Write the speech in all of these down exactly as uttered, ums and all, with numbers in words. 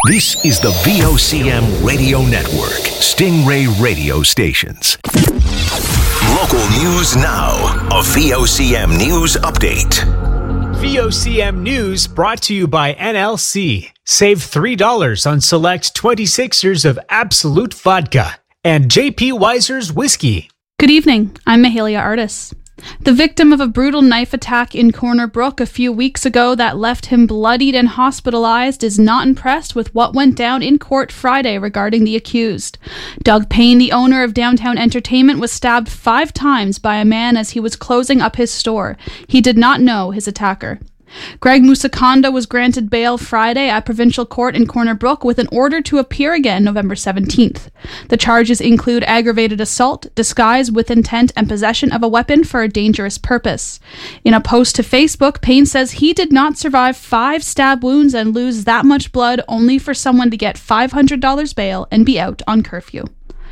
This is the V O C M Radio Network, Stingray Radio Stations. Local news now. A V O C M News Update. V O C M News brought to you by N L C. Save three dollars on select twenty-sixers of Absolute Vodka and J P Weiser's Whiskey. Good evening. I'm Mahalia Artis. The victim of a brutal knife attack in Corner Brook a few weeks ago that left him bloodied and hospitalized is not impressed with what went down in court Friday regarding the accused. Doug Payne, the owner of Downtown Entertainment, was stabbed five times by a man as he was closing up his store. He did not know his attacker. Greg Musakonda was granted bail Friday at Provincial Court in Corner Brook with an order to appear again November seventeenth. The charges include aggravated assault, disguise with intent, and possession of a weapon for a dangerous purpose. In a post to Facebook, Payne says he did not survive five stab wounds and lose that much blood only for someone to get five hundred dollars bail and be out on curfew.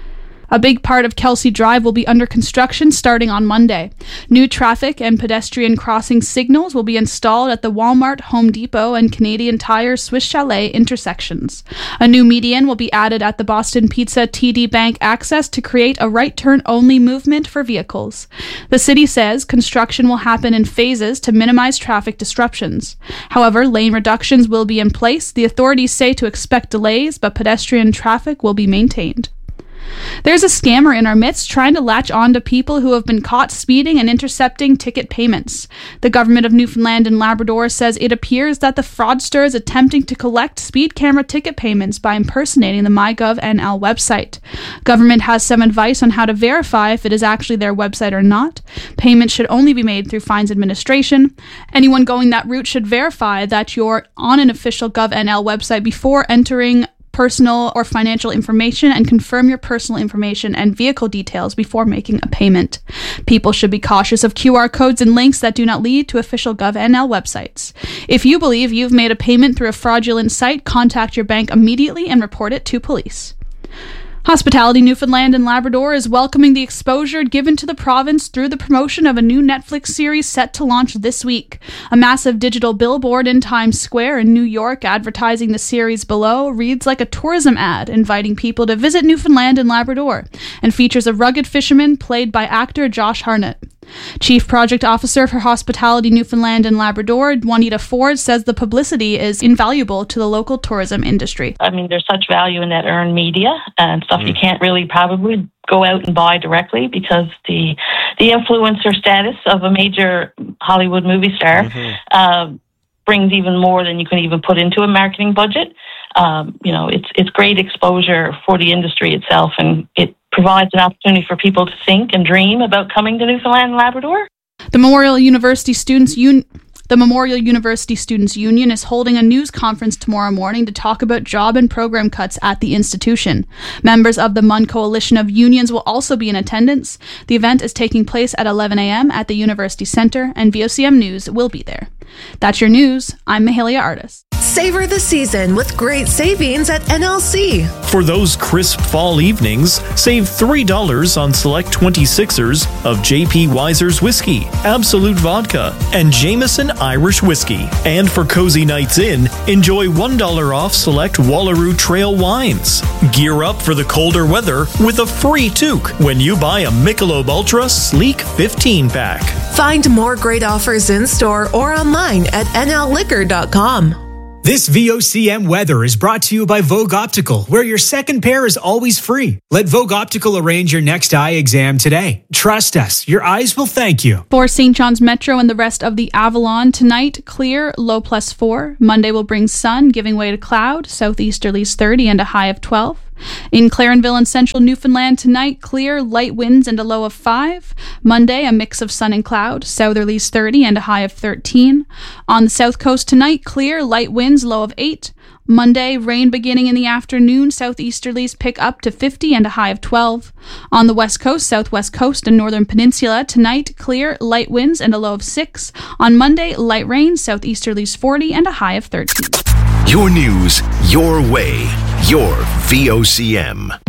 A big part of Kelsey Drive will be under construction starting on Monday. New traffic and pedestrian crossing signals will be installed at the Walmart, Home Depot, and Canadian Tire Swiss Chalet intersections. A new median will be added at the Boston Pizza T D Bank access to create a right-turn-only movement for vehicles. The city says construction will happen in phases to minimize traffic disruptions. However, lane reductions will be in place. The authorities say to expect delays, but pedestrian traffic will be maintained. There's a scammer in our midst trying to latch on to people who have been caught speeding and intercepting ticket payments. The government of Newfoundland and Labrador says it appears that the fraudster is attempting to collect speed camera ticket payments by impersonating the MyGov N L website. Government has some advice on how to verify if it is actually their website or not. Payments should only be made through Fines Administration. Anyone going that route should verify that you're on an official GovNL website before entering personal or financial information and confirm your personal information and vehicle details before making a payment. People should be cautious of Q R codes and links that do not lead to official GovNL websites. If you believe you've made a payment through a fraudulent site, contact your bank immediately and report it to police. Hospitality Newfoundland and Labrador is welcoming the exposure given to the province through the promotion of a new Netflix series set to launch this week. A massive digital billboard in Times Square in New York advertising the series below reads like a tourism ad inviting people to visit Newfoundland and Labrador and features a rugged fisherman played by actor Josh Hartnett. Chief Project Officer for Hospitality Newfoundland and Labrador, Juanita Ford, says the publicity is invaluable to the local tourism industry. I mean, there's such value in that earned media and stuff mm. you can't really probably go out and buy directly because the the influencer status of a major Hollywood movie star mm-hmm. uh, brings even more than you can even put into a marketing budget. Um, you know, it's it's great exposure for the industry itself, and it provides an opportunity for people to think and dream about coming to Newfoundland and Labrador. The Memorial University Students Un- The Memorial University Students Union is holding a news conference tomorrow morning to talk about job and program cuts at the institution. Members of the M U N Coalition of Unions will also be in attendance. The event is taking place at eleven a.m. at the University Centre, and V O C M News will be there. That's your news. I'm Mahalia Artis. Savor the season with great savings at N L C. For those crisp fall evenings, save three dollars on select twenty-sixers of J P Weiser's Whiskey, Absolute Vodka, and Jameson Irish Whiskey. And for cozy nights in, enjoy one dollar off select Wallaroo Trail wines. Gear up for the colder weather with a free toque when you buy a Michelob Ultra Sleek fifteen pack. Find more great offers in store or online at N L liquor dot com. This V O C M weather is brought to you by Vogue Optical, where your second pair is always free. Let Vogue Optical arrange your next eye exam today. Trust us, your eyes will thank you. For Saint John's Metro and the rest of the Avalon, tonight, clear, low plus four. Monday will bring sun, giving way to cloud, southeasterlies thirty and a high of twelve. In Clarenville and central Newfoundland tonight, clear, light winds and a low of five. Monday, a mix of sun and cloud, southerlies thirty and a high of thirteen. On the south coast tonight, clear, light winds, low of eight. Monday, rain beginning in the afternoon, southeasterlies pick up to fifty and a high of twelve. On the west coast, southwest coast, and northern peninsula, tonight, clear, light winds and a low of six. On Monday, light rain, southeasterlies forty and a high of thirteen. Your news, your way, your V O C M.